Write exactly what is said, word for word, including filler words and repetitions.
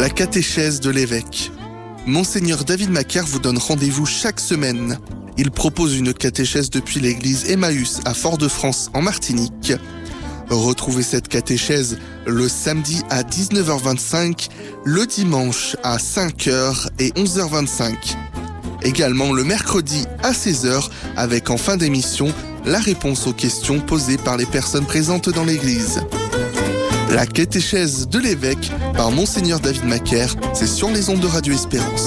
La catéchèse de l'évêque. Monseigneur David Macaire vous donne rendez-vous chaque semaine. Il propose une catéchèse depuis l'église Emmaüs à Fort-de-France en Martinique. Retrouvez cette catéchèse le samedi à dix-neuf heures vingt-cinq, le dimanche à cinq heures et onze heures vingt-cinq. Également le mercredi à seize heures avec en fin d'émission la réponse aux questions posées par les personnes présentes dans l'église. La catéchèse de l'évêque par Monseigneur David Macaire, c'est sur les ondes de Radio Espérance.